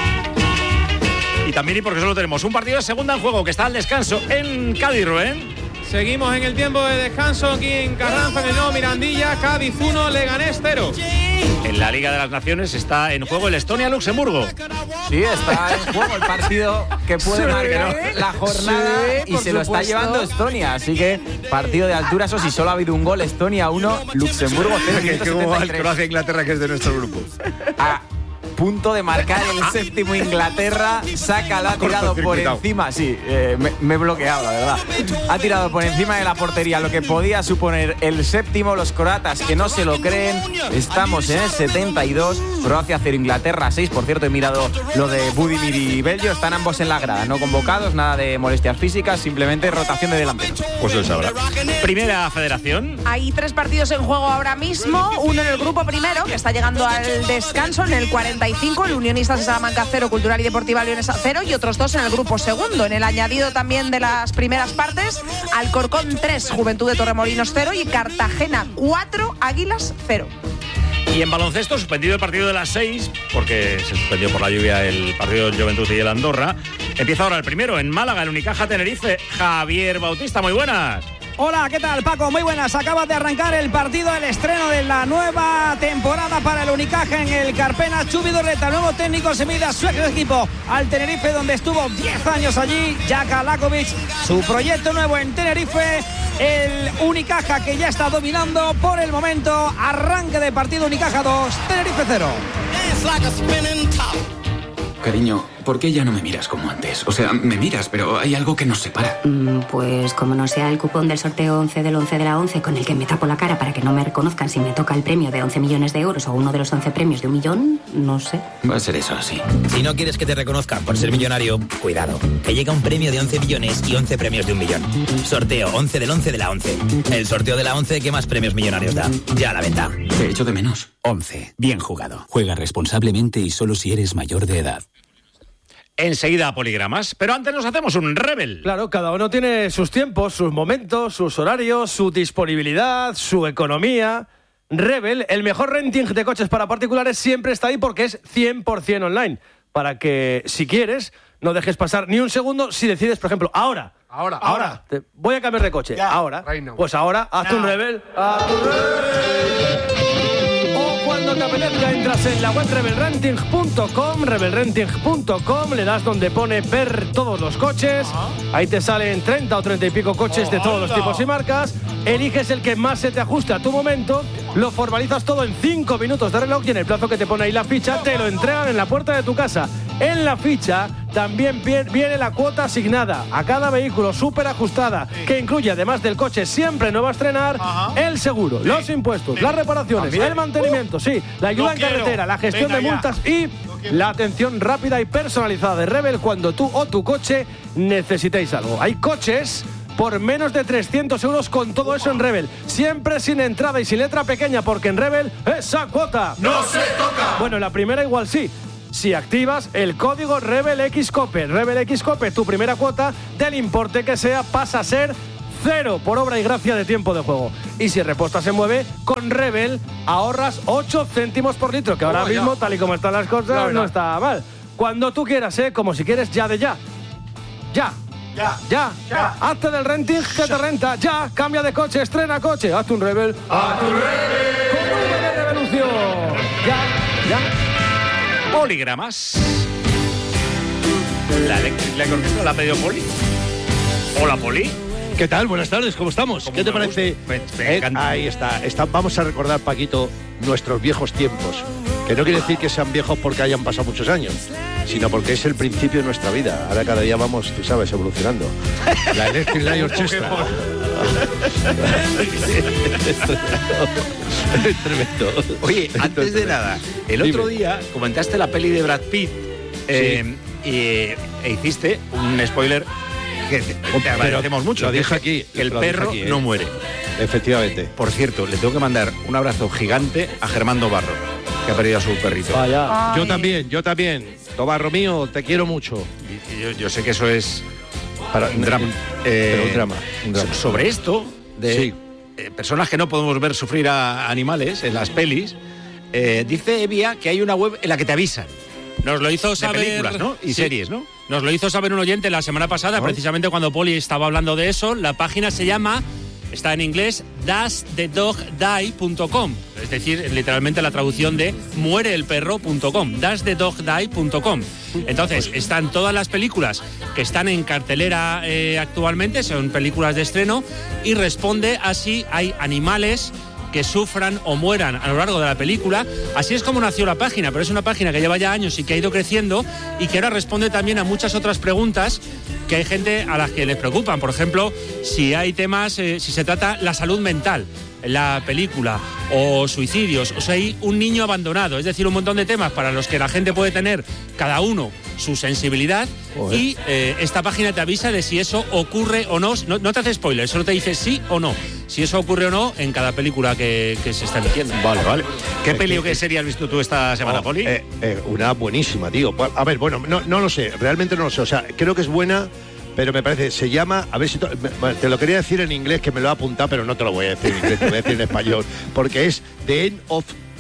Y también porque solo tenemos un partido de segunda en juego que está al descanso en Cádiz, Rubén. Seguimos en el tiempo de descanso aquí en Carranza, en el nuevo Mirandilla. Cádiz 1, Leganés 0. En la Liga de las Naciones está en juego el Estonia-Luxemburgo. Sí, está en juego el partido que puede marcar la jornada y se lo está llevando Estonia. Así que partido de altura, eso sí, solo ha habido un gol. Estonia 1, Luxemburgo 0. ¿Cómo va el Croacia-Inglaterra, que es de nuestro grupo? Punto de marcar el séptimo Inglaterra. Xhaka la ha tirado por encima. Sí, me he bloqueado, la verdad. Ha tirado por encima de la portería lo que podía suponer el séptimo. Los croatas que no se lo creen. Estamos en el 72. Croacia 0, Inglaterra 6. Por cierto, he mirado lo de Budimir y Belgio. Están ambos en la grada, no convocados, nada de molestias físicas, simplemente rotación de delanteros. Pues lo sabrá. Primera Federación. Hay 3 partidos en juego ahora mismo. Uno en el grupo primero, que está llegando al descanso en el 45. El Unionistas de Salamanca 0, Cultural y Deportiva Leonesa 0, y otros 2 en el grupo segundo. En el añadido también de las primeras partes, Alcorcón 3, Juventud de Torremolinos 0 y Cartagena 4, Águilas 0. Y en baloncesto, suspendido el partido de las 6, porque se suspendió por la lluvia el partido del Juventud y el Andorra. Empieza ahora el primero en Málaga, el Unicaja Tenerife. Javier Bautista, muy buenas. Hola, ¿qué tal, Paco? Muy buenas. Acaba de arrancar el partido, el estreno de la nueva temporada para el Unicaja en el Carpena. Chubi Dorreta, nuevo técnico, se mide a su equipo al Tenerife, donde estuvo 10 años allí. Jaka Lakovic, su proyecto nuevo en Tenerife. El Unicaja, que ya está dominando por el momento. Arranque de partido, Unicaja 2, Tenerife 0. Cariño, ¿por qué ya no me miras como antes? O sea, me miras, pero hay algo que nos separa. Pues como no sea el cupón del sorteo 11 del 11 de la 11 con el que me tapo la cara para que no me reconozcan si me toca el premio de 11 millones de euros o uno de los 11 premios de 1 millón, no sé. Va a ser eso así. Si no quieres que te reconozcan por ser millonario, cuidado, que llega un premio de 11 millones y 11 premios de 1 millón. Sorteo 11 del 11 de la 11. El sorteo de la 11 que más premios millonarios da. Ya a la venta. Te echo de menos. 11. Bien jugado. Juega responsablemente y solo si eres mayor de edad. Enseguida poligramas, pero antes nos hacemos un Rebel. Claro, cada uno tiene sus tiempos, sus momentos, sus horarios, su disponibilidad, su economía. Rebel, el mejor renting de coches para particulares, siempre está ahí porque es 100% online. Para que, si quieres, no dejes pasar ni un segundo si decides, por ejemplo, ahora. Voy a cambiar de coche. Ya, ahora. Pues ahora, hazte un Rebel. Hazte un Rebel. Cuando te apetezca, entras en la web rebelrenting.com, le das donde pone ver todos los coches, ahí te salen 30 o 30 y pico coches de todos los tipos y marcas, eliges el que más se te ajuste a tu momento, lo formalizas todo en 5 minutos de reloj y en el plazo que te pone ahí la ficha, te lo entregan en la puerta de tu casa. En la ficha también viene la cuota asignada a cada vehículo súper ajustada, que incluye, además del coche siempre nuevo a estrenar, el seguro, los impuestos, las reparaciones, el mantenimiento, la ayuda en carretera, la gestión de multas y la atención rápida y personalizada de Rebel cuando tú o tu coche necesitéis algo. Hay coches por menos de 300 euros con todo eso en Rebel. Siempre sin entrada y sin letra pequeña, porque en Rebel esa cuota no se toca. Bueno, la primera igual sí. Si activas el código RebelXCOPE. RebelXCOPE, tu primera cuota, del importe que sea, pasa a ser 0 por obra y gracia de tiempo de juego. Y si reposta se mueve, con Rebel ahorras 8 céntimos por litro, que ahora mismo, tal y como están las cosas, no está mal. Cuando tú quieras, como si quieres, ya de ya. Ya. Hazte del renting que te renta. Ya, cambia de coche, estrena coche. Hazte un Rebel. ¡A tu Rebel! Con V de revolución. Ya. Poligramas. La Electric Light Orchestra la ha pedido Poli. Hola, Poli. ¿Qué tal? Buenas tardes, ¿cómo estamos? ¿Qué te parece? Ahí está. Vamos a recordar, Paquito, nuestros viejos tiempos. Que no quiere decir que sean viejos porque hayan pasado muchos años, sino porque es el principio de nuestra vida. Ahora cada día vamos, tú sabes, evolucionando. La Electric Light Orchestra. Tremendo. Oye, antes de nada, el otro día comentaste la peli de Brad Pitt e hiciste un spoiler que te agradecemos mucho. Lo dije aquí. Que el perro no muere. Efectivamente. Por cierto, le tengo que mandar un abrazo gigante a Germán Dobarro, que ha perdido a su perrito. Vaya. Yo también. Dobarro mío, te quiero mucho. Yo sé que eso es un drama. Un drama. Sobre esto de personas que no podemos ver sufrir a animales en las pelis, dice Evia que hay una web en la que te avisan. Nos lo hizo saber, de películas, ¿no? Y series, ¿no? Nos lo hizo saber un oyente la semana pasada, precisamente cuando Poli estaba hablando de eso. La página se llama, está en inglés, doesthedogdie.com. Es decir, literalmente la traducción de muereelperro.com. doesthedogdie.com. Entonces, están todas las películas que están en cartelera actualmente, son películas de estreno, y responde a si hay animales que sufran o mueran a lo largo de la película. Así es como nació la página, pero es una página que lleva ya años y que ha ido creciendo y que ahora responde también a muchas otras preguntas que hay gente a las que les preocupan. Por ejemplo, si hay temas, si se trata la salud mental en la película, o suicidios, o si hay un niño abandonado, es decir, un montón de temas para los que la gente puede tener cada uno su sensibilidad. Y esta página te avisa de si eso ocurre o no. No te hace spoiler, solo te dice sí o no, si eso ocurre o no en cada película que se está emitiendo. Vale. ¿Qué peli o qué serie has visto tú esta semana, Poli? Una buenísima, tío. A ver, bueno, no lo sé, realmente no lo sé. O sea, creo que es buena, pero me parece, se llama, a ver si te lo quería decir en inglés, que me lo he apuntado, pero no te lo voy a decir en inglés, te lo voy a decir en español, porque es The End of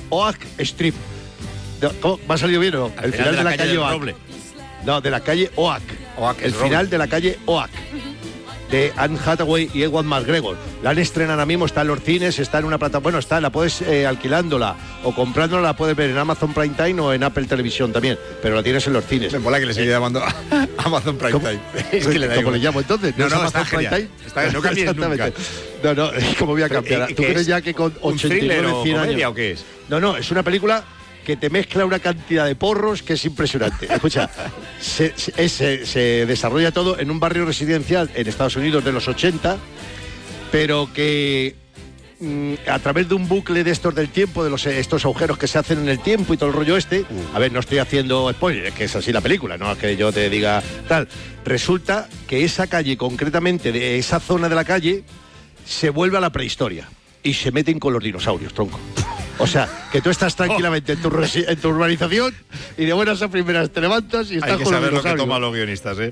Oak Street. ¿Cómo? ¿Me ha salido bien o no? El final de la calle Oak. No, de la calle Oak. El final de la calle Oak. De Anne Hathaway y Ewan McGregor. La han estrenado ahora mismo, está en los cines, está en una plataforma. Bueno, está, la puedes alquilándola o comprándola, la puedes ver en Amazon Prime Time o en Apple Televisión también, pero la tienes en los cines. Me mola que le sigue llamando Amazon Prime Time. Es que le da igual. ¿Cómo le llamo entonces? No, Amazon está Prime genial. Time. No cambies nunca. No, ¿cómo voy a cambiar? ¿Tú crees ya que con 89, 100 años? ¿O qué es? No, es una película que te mezcla una cantidad de porros que es impresionante. Escucha, se desarrolla todo en un barrio residencial en Estados Unidos de los 80, pero que a través de un bucle de estos del tiempo, de estos agujeros que se hacen en el tiempo y todo el rollo a ver, no estoy haciendo spoiler, es que es así la película, no es que yo te diga tal. Resulta que esa calle, concretamente de esa zona de la calle, se vuelve a la prehistoria y se meten con los dinosaurios, tronco. O sea, que tú estás tranquilamente en tu urbanización y de buenas a primeras te levantas y estás con los dinosaurios. Hay que saber lo que toman los guionistas, ¿eh?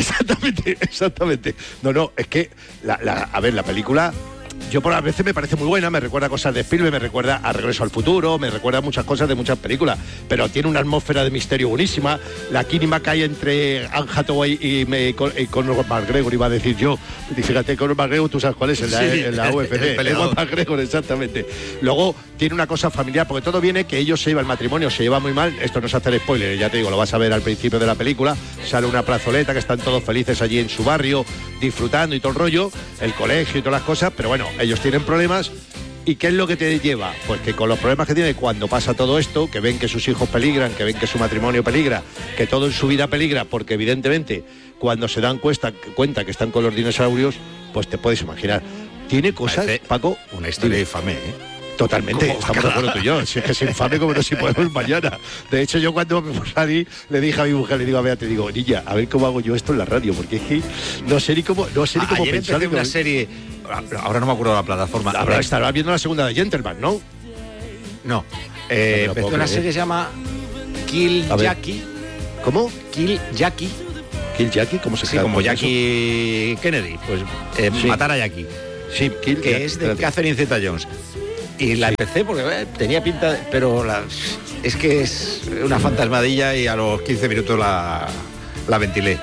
Exactamente. No, es que, a ver, la película, yo por a veces me parece muy buena, me recuerda cosas de Spielberg, me recuerda a Regreso al Futuro, me recuerda a muchas cosas de muchas películas, pero tiene una atmósfera de misterio buenísima. La química que hay entre Anne Hathaway y Conor McGregor, iba a decir yo. Fíjate, Conor McGregor, tú sabes cuál es, en la UFC. Conor McGregor, exactamente. Luego tiene una cosa familiar, porque todo viene que ellos el matrimonio se lleva muy mal. Esto no es hacer spoiler, ya te digo, lo vas a ver al principio de la película. Sale una plazoleta que están todos felices allí en su barrio, disfrutando y todo el rollo, el colegio y todas las cosas, pero bueno, ellos tienen problemas. ¿Y qué es lo que te lleva? Pues que con los problemas que tiene cuando pasa todo esto, que ven que sus hijos peligran, que ven que su matrimonio peligra, que todo en su vida peligra, porque evidentemente cuando se dan cuenta que están con los dinosaurios, pues te puedes imaginar. Tiene cosas, Paco... Una historia infame, ¿eh? Totalmente, estamos de acuerdo tú y yo. Si es que es infame como no si podemos mañana. De hecho, yo cuando me salí, le dije a mi mujer, le digo a Bea, te digo, niña, a ver cómo hago yo esto en la radio, porque es que no sé ni cómo ayer pensar. Empecé una serie, ahora no me acuerdo la plataforma. Ahora estará viendo la segunda de Gentleman, ¿no? No. Empecé una serie que se llama Kill Jackie. ¿Cómo? Kill Jackie. ¿Kill Jackie? ¿Cómo se llama? Sí, como Jackie Kennedy. Pues sí. Matar a Jackie. Sí, Kill que es de Catherine Zeta-Jones. Y la empecé porque tenía pinta, pero es que es una fantasmadilla y a los 15 minutos la ventilé.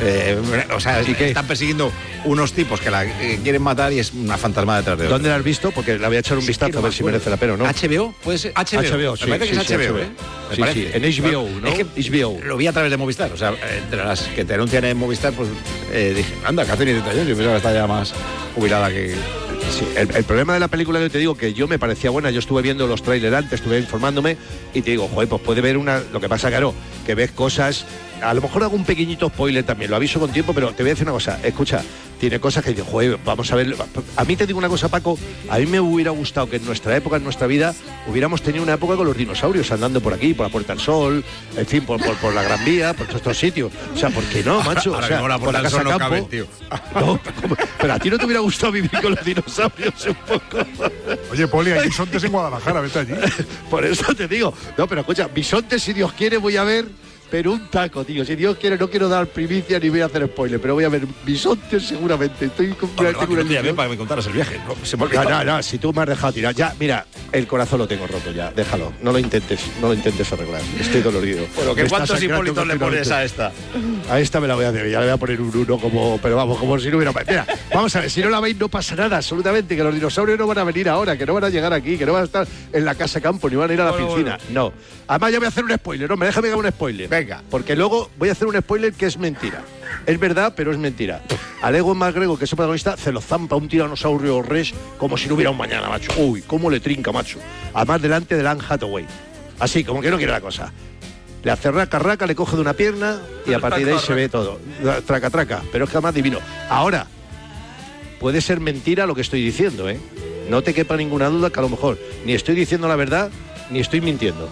O sea, están persiguiendo unos tipos que la quieren matar y es una fantasma detrás de otra. ¿Dónde la has visto? Porque la voy a echar un vistazo a ver si merece la pena o no. ¿HBO? Puede ser HBO, sí. Me parece que es HBO, ¿eh? Sí, en HBO, ¿no? Es que HBO. Lo vi a través de Movistar, o sea, entre las que te anuncian en Movistar, pues dije, anda, Catherine Zeta-Jones, yo pensaba que está ya más jubilada que... Sí, el problema de la película, yo te digo que yo me parecía buena, yo estuve viendo los trailers antes, estuve informándome y te digo, joder, pues puede ver lo que pasa, claro, que ves cosas, a lo mejor hago un pequeñito spoiler también, lo aviso con tiempo, pero te voy a decir una cosa, escucha, tiene cosas que digo, joder, vamos a ver, a mí te digo una cosa, Paco, a mí me hubiera gustado que en nuestra época, en nuestra vida, hubiéramos tenido una época con los dinosaurios andando por aquí, por la Puerta del Sol, en fin, por la Gran Vía, por todos estos sitios, o sea, ¿por qué no, macho? Ahora o sea, la por la Casa no Campo, cabe, tío. No, pero a ti no te hubiera gustado vivir con los dinosaurios un poco. Oye, Poli, hay bisontes en Guadalajara, vete allí. Por eso te digo, no, pero escucha, bisontes, si Dios quiere, voy a ver, pero un taco, tío. Si Dios quiere, no quiero dar primicia ni voy a hacer spoiler, pero voy a ver bisontes seguramente. Estoy con para que me contaras el viaje. No, si tú me has dejado tirar. Ya, mira, el corazón lo tengo roto ya. Déjalo. No lo intentes arreglar. Estoy dolorido. Bueno, ¿cuántos Hipólitos le pones a esta? A esta me la voy a hacer. Ya le voy a poner un 1 como... Pero vamos, como si no hubiera... Mira, vamos a ver. Si no la veis, no pasa nada, absolutamente. Que los dinosaurios no van a venir ahora, que no van a llegar aquí, que no van a estar en la casa campo, ni van a ir a la piscina. No. Además, ya voy a hacer un spoiler. No, déjame que haga un spoiler. Venga. Porque luego voy a hacer un spoiler que es mentira. Es verdad, pero es mentira. Al Ewan McGregor, que es el protagonista, se lo zampa un tiranosaurio rex como si no hubiera un mañana, macho. Uy, cómo le trinca, macho. Además, delante de Anne Hathaway. Así, como que no quiere la cosa. Le hace raca, le coge de una pierna y a partir de ahí se ve todo. Traca. Pero es que además divino. Ahora, puede ser mentira lo que estoy diciendo, ¿eh? No te quepa ninguna duda que a lo mejor ni estoy diciendo la verdad, ni estoy mintiendo.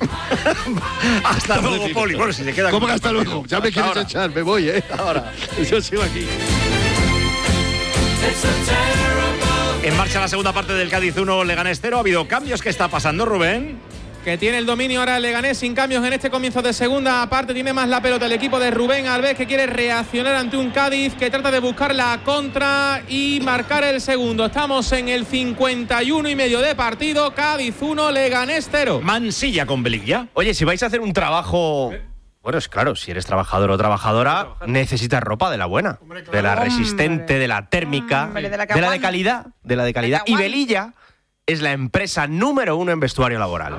Hasta luego, Poli. Bueno, si se queda. ¿Cómo que hasta luego? Ya me quieres echar, me voy, ¿eh? Ahora. Yo sigo aquí. En marcha la segunda parte del Cádiz 1, Leganés 0. Ha habido cambios. ¿Qué está pasando, Rubén? que tiene el dominio ahora el Leganés sin cambios en este comienzo de segunda parte. Tiene más la pelota el equipo de Rubén Alves, que quiere reaccionar ante un Cádiz que trata de buscar la contra y marcar el segundo. Estamos en el 51,5 de partido. Cádiz 1, Leganés 0. Mansilla con Belic ya. Oye, si vais a hacer un trabajo... Bueno, es claro, si eres trabajador o trabajadora, necesitas ropa de la buena, de la resistente, de la térmica, de la de calidad, Y Velilla es la empresa número 1 en vestuario laboral.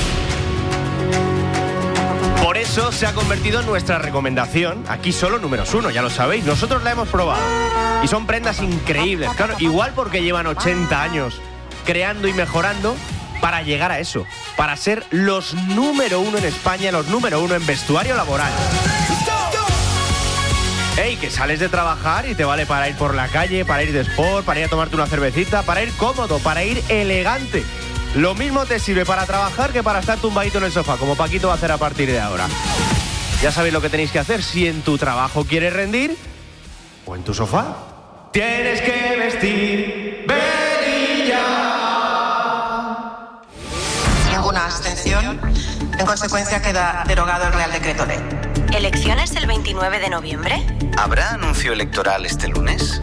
Por eso se ha convertido en nuestra recomendación, aquí solo números 1, ya lo sabéis, nosotros la hemos probado. Y son prendas increíbles, claro, igual porque llevan 80 años creando y mejorando para llegar a eso, para ser los número 1 en España, los número 1 en vestuario laboral. Ey, que sales de trabajar y te vale para ir por la calle, para ir de sport, para ir a tomarte una cervecita, para ir cómodo, para ir elegante. Lo mismo te sirve para trabajar que para estar tumbadito en el sofá, como Paquito va a hacer a partir de ahora. Ya sabéis lo que tenéis que hacer si en tu trabajo quieres rendir o en tu sofá. Tienes que vestir Velilla. Ninguna abstención. En consecuencia queda derogado el Real Decreto Ley. ¿Elecciones el 29 de noviembre? ¿Habrá anuncio electoral este lunes?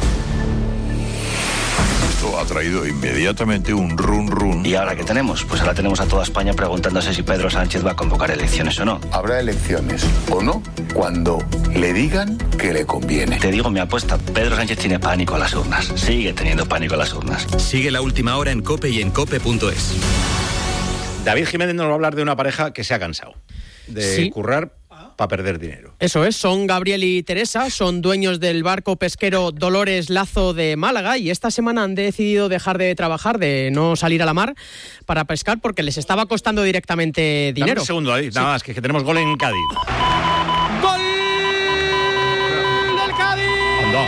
Esto ha traído inmediatamente un run. ¿Y ahora qué tenemos? Pues ahora tenemos a toda España preguntándose si Pedro Sánchez va a convocar elecciones o no. Habrá elecciones o no cuando le digan que le conviene. Te digo mi apuesta, Pedro Sánchez tiene pánico a las urnas. Sigue teniendo pánico a las urnas. Sigue La Última Hora en COPE y en COPE.es. David Jiménez nos va a hablar de una pareja que se ha cansado de currar para perder dinero. Eso es, son Gabriel y Teresa, son dueños del barco pesquero Dolores Lazo de Málaga y esta semana han decidido dejar de trabajar, de no salir a la mar para pescar porque les estaba costando directamente dinero. Dame un segundo, David, nada más, que tenemos gol en Cádiz. ¡Gol del Cádiz! ¡Anda!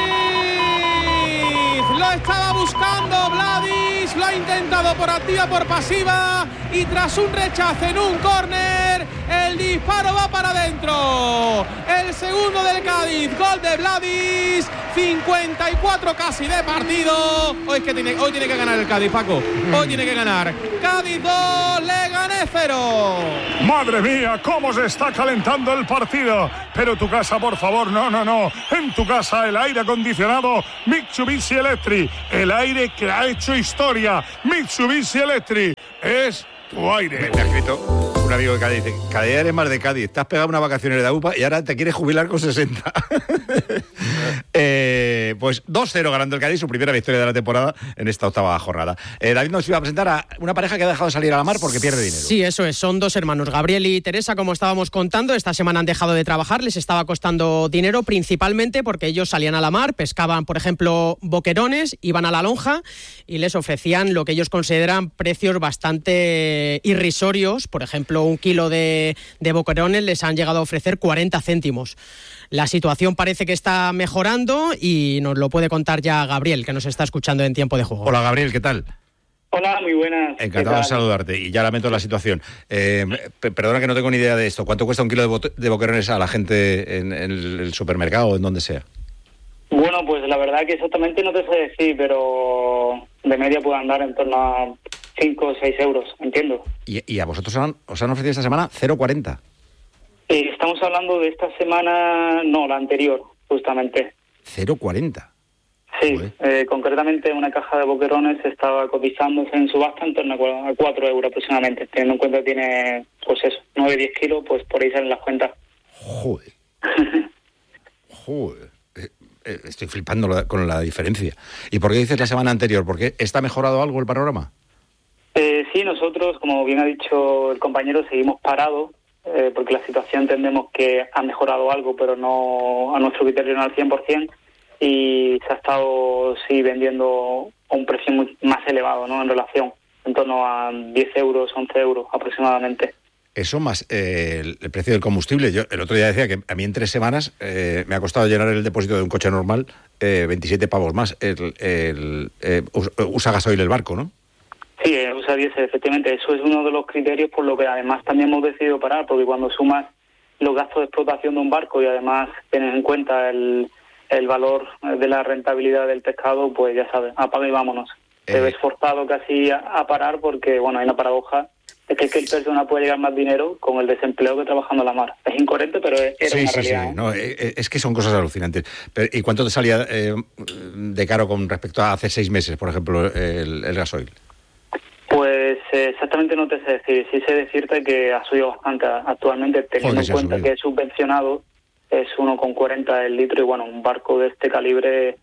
Lo estaba buscando Vladis, lo ha intentado por activa, por pasiva y tras un rechazo en un córner, el disparo va para adentro. El segundo del Cádiz, gol de Vladis, 54 casi de partido. Hoy tiene que ganar el Cádiz, Paco. Hoy tiene que ganar. Cádiz 2, Leganés 0. Madre mía, cómo se está calentando el partido. Pero tu casa, por favor, no. En tu casa el aire acondicionado Mitsubishi Electric. El aire que ha hecho historia. Mitsubishi Electric es tu aire. Me ha escrito un amigo de Cádiz, dice, cada día eres más de Cádiz, te has pegado una vacaciones de la UPA y ahora te quieres jubilar con 60. Pues 2-0 ganando el Cádiz, su primera victoria de la temporada en esta octava jornada. David nos iba a presentar a una pareja que ha dejado de salir a la mar porque pierde dinero. Sí, eso es, son dos hermanos, Gabriel y Teresa, como estábamos contando, esta semana han dejado de trabajar, les estaba costando dinero principalmente porque ellos salían a la mar, pescaban, por ejemplo, boquerones, iban a la lonja y les ofrecían lo que ellos consideran precios bastante irrisorios. Por ejemplo, un kilo de boquerones les han llegado a ofrecer 40 céntimos. La situación parece que está mejorando y nos lo puede contar ya Gabriel, que nos está escuchando en Tiempo de Juego. Hola, Gabriel, ¿qué tal? Hola, muy buenas. Encantado de saludarte y ya lamento la situación. Perdona que no tengo ni idea de esto. ¿Cuánto cuesta un kilo de boquerones a la gente en el supermercado o en donde sea? Bueno, pues la verdad que exactamente no te sé decir, pero de media puede andar en torno a 5 o 6 euros, entiendo. ¿Y a vosotros os han ofrecido esta semana 0,40? Estamos hablando de esta semana, no, la anterior, justamente. 0,40. Sí, concretamente una caja de boquerones estaba cotizándose en subasta en torno a 4 euros aproximadamente, teniendo en cuenta que tiene, pues eso, 9-10 kilos, pues por ahí salen las cuentas. Joder. Estoy flipando con la diferencia. ¿Y por qué dices la semana anterior? ¿Por qué está mejorado algo el panorama? Sí, nosotros, como bien ha dicho el compañero, seguimos parados, porque la situación entendemos que ha mejorado algo, pero no a nuestro criterio, no al 100%, y se ha estado, sí, vendiendo a un precio más elevado, ¿no?, en relación, en torno a 10 euros, 11 euros aproximadamente. Eso más el precio del combustible. Yo el otro día decía que a mí en 3 semanas me ha costado llenar el depósito de un coche normal 27 pavos más. Usa gasoil el barco, ¿no? Sí, usa diésel, efectivamente. Eso es uno de los criterios por lo que además también hemos decidido parar, porque cuando sumas los gastos de explotación de un barco y además tienes en cuenta el valor de la rentabilidad del pescado, pues ya sabes, apaga y vámonos. Te ves forzado casi a parar porque, bueno, hay una paradoja es que el Persona puede llegar más dinero con el desempleo que trabajando en la mar. Es incoherente, pero era una realidad. Sí. No, es que son cosas alucinantes. ¿Y cuánto te salía de caro con respecto a hace 6 meses, por ejemplo, el gasoil? Pues exactamente no te sé decir. Sí sé decirte que ha subido bastante actualmente, teniendo en cuenta que es subvencionado, es 1,40 el litro, y bueno, un barco de este calibre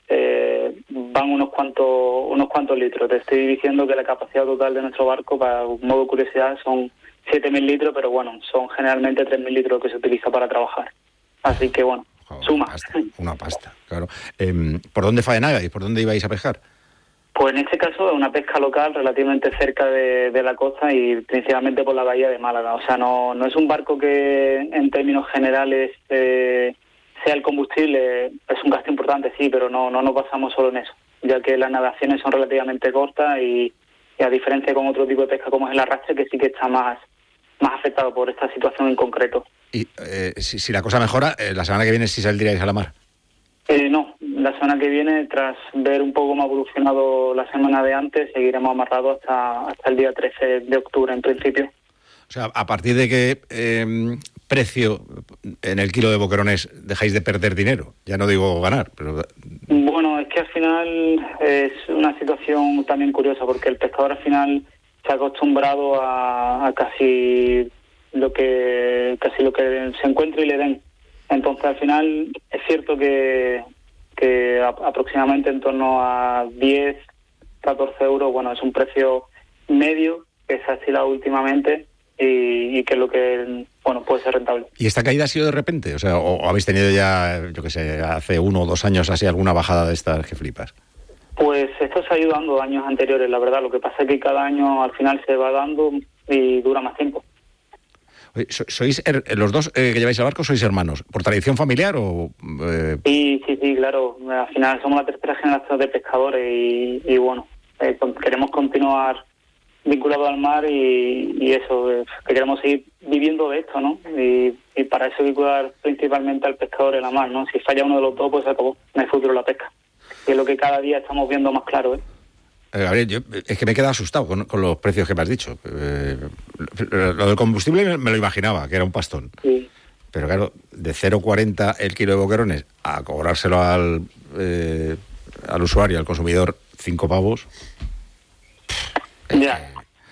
van unos cuantos litros. Te estoy diciendo que la capacidad total de nuestro barco, para un modo de curiosidad, son 7.000 litros, pero bueno, son generalmente 3.000 litros que se utiliza para trabajar. Así que bueno, suma. Una pasta, claro. ¿Por dónde faenabais? ¿Por dónde ibais a pescar? Pues en este caso es una pesca local relativamente cerca de la costa y principalmente por la bahía de Málaga. O sea, no es un barco que en términos generales sea el combustible, es un gasto importante, sí, pero no nos basamos solo en eso, ya que las navegaciones son relativamente cortas y a diferencia con otro tipo de pesca como es el arrastre, que sí que está más afectado por esta situación en concreto. Y si la cosa mejora, la semana que viene sí saldríais a la mar. No, la semana que viene, tras ver un poco cómo ha evolucionado la semana de antes, seguiremos amarrados hasta el día 13 de octubre en principio. O sea, ¿a partir de qué precio en el kilo de boquerones dejáis de perder dinero? Ya no digo ganar, pero... Bueno, es que al final es una situación también curiosa, porque el pescador al final se ha acostumbrado a casi lo que se encuentre y le den. Entonces, al final, es cierto que aproximadamente en torno a 10, 14 euros, bueno, es un precio medio que se ha oscilado últimamente y que es lo que, bueno, puede ser rentable. ¿Y esta caída ha sido de repente? O sea, ¿o habéis tenido ya, yo qué sé, hace 1 o 2 años así alguna bajada de estas que flipas? Pues esto se ha ido dando años anteriores, la verdad. Lo que pasa es que cada año al final se va dando y dura más tiempo. ¿Sois los dos que lleváis el barco, sois hermanos? ¿Por tradición familiar o...? Sí, claro. Al final somos la tercera generación de pescadores y bueno, queremos continuar vinculados al mar y eso, que queremos seguir viviendo de esto, ¿no? Y para eso hay que cuidar principalmente al pescador en la mar, ¿no? Si falla uno de los dos, pues se acabó. No hay futuro en la pesca. Y es lo que cada día estamos viendo más claro, ¿eh? Gabriel, yo es que me he quedado asustado con los precios que me has dicho. Lo del combustible me lo imaginaba, que era un pastón. Sí. Pero claro, de 0,40 el kilo de boquerones a cobrárselo al usuario, al consumidor, 5 pavos. Ya,